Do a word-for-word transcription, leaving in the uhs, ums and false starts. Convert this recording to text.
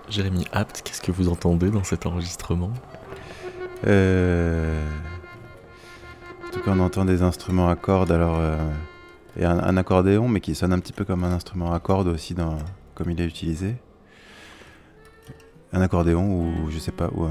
Jérémy Apt, qu'est-ce que vous entendez dans cet enregistrement? Euh... En tout cas, on entend des instruments à cordes, alors euh... et un, un accordéon, mais qui sonne un petit peu comme un instrument à cordes aussi, dans... comme il est utilisé. Un accordéon ou je sais pas, ou un,